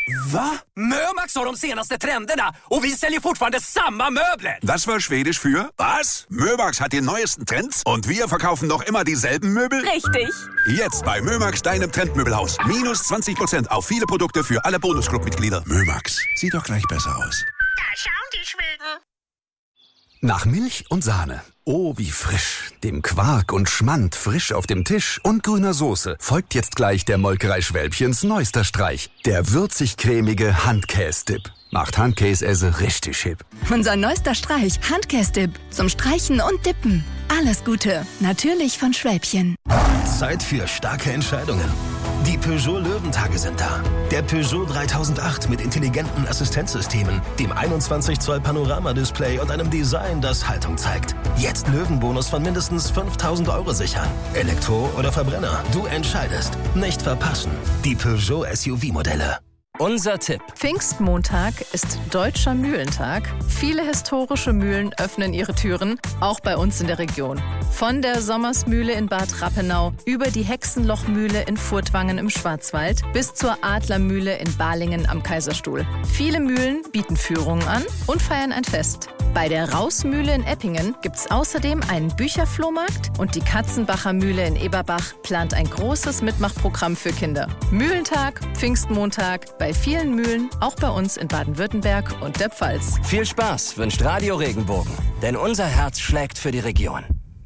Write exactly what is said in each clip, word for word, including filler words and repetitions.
Va? Mömax har de senaste trenderna och vi säljer fortfarande samma möbler. Das war Schwedisch für was? Mömax hat die neuesten Trends und wir verkaufen noch immer dieselben Möbel? Richtig. Jetzt bei Mömax, deinem Trendmöbelhaus. Minus zwanzig Prozent auf viele Produkte für alle Bonusclub-Mitglieder. Mömax, sieht doch gleich besser aus. Da schauen die Schweden. Nach Milch und Sahne. Oh, wie frisch. Dem Quark und Schmand frisch auf dem Tisch und grüner Soße folgt jetzt gleich der Molkerei Schwälbchens neuester Streich. Der würzig-cremige Handkäse-Dip. Macht Handkäse richtig hip. Unser neuester Streich, Handkäse-Dip. Zum Streichen und Dippen. Alles Gute. Natürlich von Schwälbchen. Zeit für starke Entscheidungen. Die Peugeot Löwentage sind da. Der Peugeot dreitausendacht mit intelligenten Assistenzsystemen, dem einundzwanzig Zoll Panoramadisplay und einem Design, das Haltung zeigt. Jetzt Löwenbonus von mindestens fünftausend Euro sichern. Elektro oder Verbrenner, du entscheidest. Nicht verpassen. Die Peugeot S U V-Modelle. Unser Tipp. Pfingstmontag ist Deutscher Mühlentag. Viele historische Mühlen öffnen ihre Türen, auch bei uns in der Region. Von der Sommersmühle in Bad Rappenau über die Hexenlochmühle in Furtwangen im Schwarzwald bis zur Adlermühle in Balingen am Kaiserstuhl. Viele Mühlen bieten Führungen an und feiern ein Fest. Bei der Rausmühle in Eppingen gibt's außerdem einen Bücherflohmarkt und die Katzenbacher Mühle in Eberbach plant ein großes Mitmachprogramm für Kinder. Mühlentag, Pfingstmontag, bei vielen Mühlen, auch bei uns in Baden-Württemberg und der Pfalz. Viel Spaß wünscht Radio Regenbogen, denn unser Herz schlägt für die Region.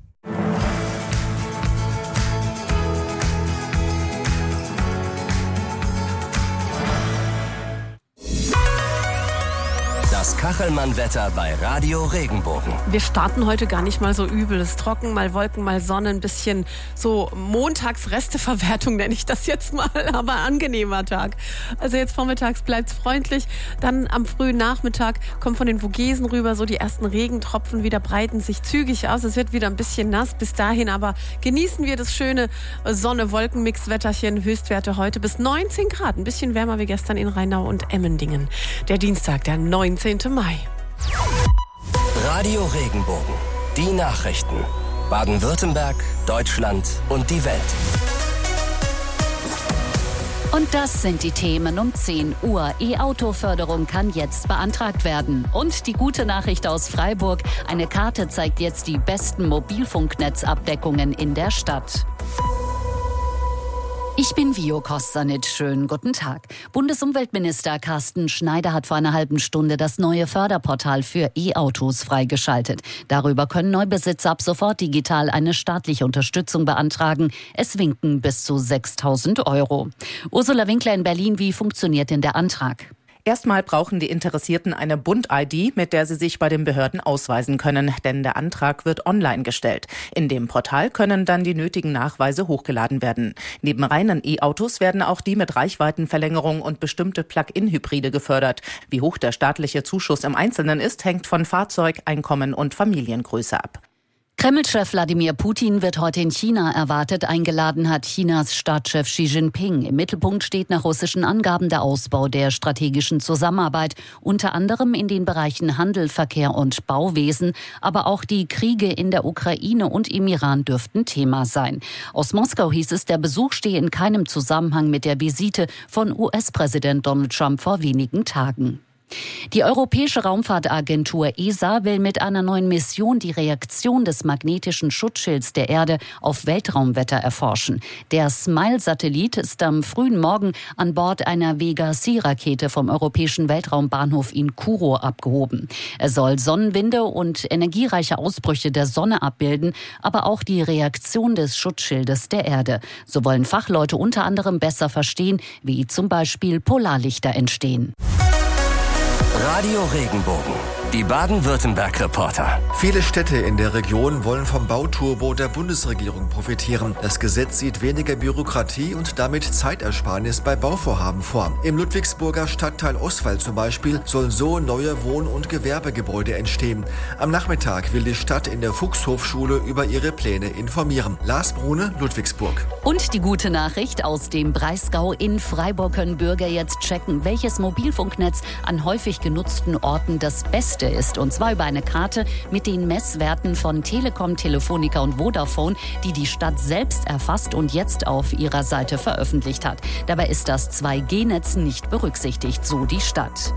Das Kachelmann-Wetter bei Radio Regenbogen. Wir starten heute gar nicht mal so übel. Es ist trocken, mal Wolken, mal Sonne, ein bisschen so Montagsresteverwertung nenne ich das jetzt mal, aber angenehmer Tag. Also jetzt vormittags bleibt es freundlich, dann am frühen Nachmittag kommen von den Vogesen rüber so die ersten Regentropfen wieder, breiten sich zügig aus. Es wird wieder ein bisschen nass bis dahin, aber genießen wir das schöne Sonne-Wolken-Mix-Wetterchen. Höchstwerte heute bis neunzehn Grad, ein bisschen wärmer wie gestern in Rheinau und Emmendingen. Der Dienstag, der neunzehnten Mai. Radio Regenbogen. Die Nachrichten. Baden-Württemberg, Deutschland und die Welt. Und das sind die Themen um zehn Uhr. E-Auto-Förderung kann jetzt beantragt werden. Und die gute Nachricht aus Freiburg. Eine Karte zeigt jetzt die besten Mobilfunknetzabdeckungen in der Stadt. Ich bin Vio Kostanic. Schönen guten Tag. Bundesumweltminister Carsten Schneider hat vor einer halben Stunde das neue Förderportal für E-Autos freigeschaltet. Darüber können Neubesitzer ab sofort digital eine staatliche Unterstützung beantragen. Es winken bis zu sechstausend Euro. Ursula Winkler in Berlin, wie funktioniert denn der Antrag? Erstmal brauchen die Interessierten eine Bund-I D, mit der sie sich bei den Behörden ausweisen können, denn der Antrag wird online gestellt. In dem Portal können dann die nötigen Nachweise hochgeladen werden. Neben reinen E-Autos werden auch die mit Reichweitenverlängerung und bestimmte Plug-in-Hybride gefördert. Wie hoch der staatliche Zuschuss im Einzelnen ist, hängt von Fahrzeug, Einkommen und Familiengröße ab. Kreml-Chef Wladimir Putin wird heute in China erwartet. Eingeladen hat Chinas Staatschef Xi Jinping. Im Mittelpunkt steht nach russischen Angaben der Ausbau der strategischen Zusammenarbeit, unter anderem in den Bereichen Handel, Verkehr und Bauwesen. Aber auch die Kriege in der Ukraine und im Iran dürften Thema sein. Aus Moskau hieß es, der Besuch stehe in keinem Zusammenhang mit der Visite von U S-Präsident Donald Trump vor wenigen Tagen. Die Europäische Raumfahrtagentur E S A will mit einer neuen Mission die Reaktion des magnetischen Schutzschilds der Erde auf Weltraumwetter erforschen. Der SMILE-Satellit ist am frühen Morgen an Bord einer Vega-C-Rakete vom Europäischen Weltraumbahnhof in Kourou abgehoben. Er soll Sonnenwinde und energiereiche Ausbrüche der Sonne abbilden, aber auch die Reaktion des Schutzschildes der Erde. So wollen Fachleute unter anderem besser verstehen, wie zum Beispiel Polarlichter entstehen. Radio Regenbogen. Die Baden-Württemberg-Reporter. Viele Städte in der Region wollen vom Bauturbo der Bundesregierung profitieren. Das Gesetz sieht weniger Bürokratie und damit Zeitersparnis bei Bauvorhaben vor. Im Ludwigsburger Stadtteil Oswald zum Beispiel sollen so neue Wohn- und Gewerbegebäude entstehen. Am Nachmittag will die Stadt in der Fuchshofschule über ihre Pläne informieren. Lars Brune, Ludwigsburg. Und die gute Nachricht aus dem Breisgau: in Freiburg können Bürger jetzt checken, welches Mobilfunknetz an häufig genutzten Orten das beste Liste ist. Und zwar über eine Karte mit den Messwerten von Telekom, Telefonica und Vodafone, die die Stadt selbst erfasst und jetzt auf ihrer Seite veröffentlicht hat. Dabei ist das zwei G Netz nicht berücksichtigt, so die Stadt.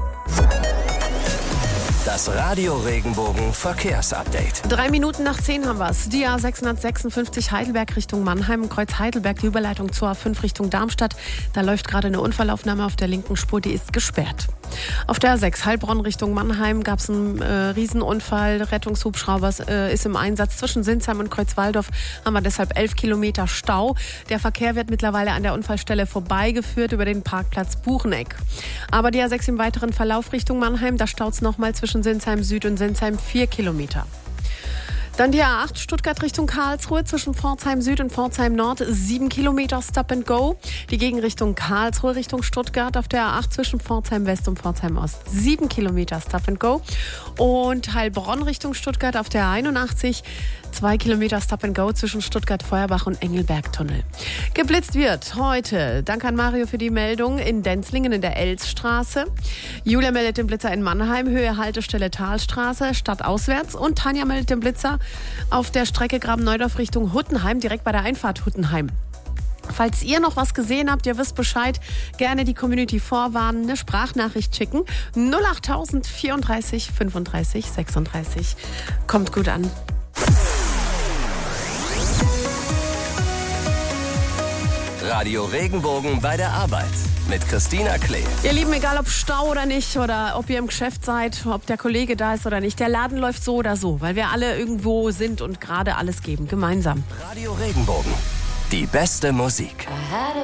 Das Radio Regenbogen Verkehrsupdate. Drei Minuten nach zehn haben wir es. Die A sechshundertsechsundfünfzig Heidelberg Richtung Mannheim, Kreuz Heidelberg, die Überleitung zur A fünf Richtung Darmstadt. Da läuft gerade eine Unfallaufnahme auf der linken Spur, die ist gesperrt. Auf der A sechs Heilbronn Richtung Mannheim gab es einen äh, Riesenunfall. Rettungshubschrauber äh, ist im Einsatz. Zwischen Sinsheim und Kreuzwaldorf haben wir deshalb elf Kilometer Stau. Der Verkehr wird mittlerweile an der Unfallstelle vorbeigeführt über den Parkplatz Bucheneck. Aber die A sechs im weiteren Verlauf Richtung Mannheim, da staut es nochmal zwischen Sinsheim Süd und Sinsheim vier Kilometer. Dann die A acht Stuttgart Richtung Karlsruhe zwischen Pforzheim Süd und Pforzheim Nord sieben Kilometer Stop and Go. Die Gegenrichtung Karlsruhe Richtung Stuttgart auf der A acht zwischen Pforzheim West und Pforzheim Ost sieben Kilometer Stop and Go. Und Heilbronn Richtung Stuttgart auf der A einundachtzig zwei Kilometer Stop and Go zwischen Stuttgart-Feuerbach und Engelberg-Tunnel. Geblitzt wird heute, danke an Mario für die Meldung, in Denzlingen in der Elzstraße. Julia meldet den Blitzer in Mannheim, Höhe Haltestelle Talstraße, stadtauswärts. Und Tanja meldet den Blitzer auf der Strecke Graben-Neudorf Richtung Huttenheim, direkt bei der Einfahrt Huttenheim. Falls ihr noch was gesehen habt, ihr wisst Bescheid, gerne die Community vorwarnen, eine Sprachnachricht schicken. null achttausend vierunddreißig fünfunddreißig sechsunddreißig. Kommt gut an. Radio Regenbogen bei der Arbeit mit Christina Klee. Ihr Lieben, egal ob Stau oder nicht oder ob ihr im Geschäft seid, ob der Kollege da ist oder nicht, der Laden läuft so oder so, weil wir alle irgendwo sind und gerade alles geben, gemeinsam. Radio Regenbogen, die beste Musik.